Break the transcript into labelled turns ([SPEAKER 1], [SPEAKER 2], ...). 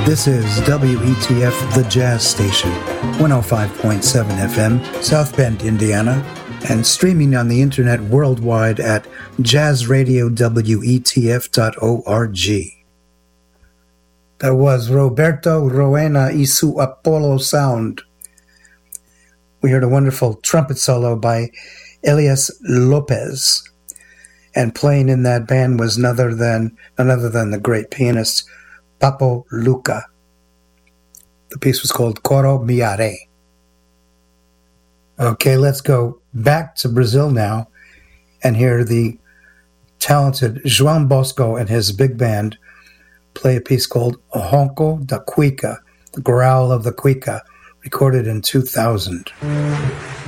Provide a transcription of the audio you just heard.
[SPEAKER 1] This is WETF, the Jazz Station, 105.7 FM, South Bend, Indiana, and streaming on the internet worldwide at jazzradiowetf.org. That was Roberto Roena y su Apollo Sound. We heard a wonderful trumpet solo by Elias Lopez, and playing in that band was none other than the great pianist Papo Lucca. The piece was called Coro Miare. Okay, let's go back to Brazil now and hear the talented João Bosco and his big band play a piece called Ronco da Cuica, the Growl of the Cuica, recorded in 2000.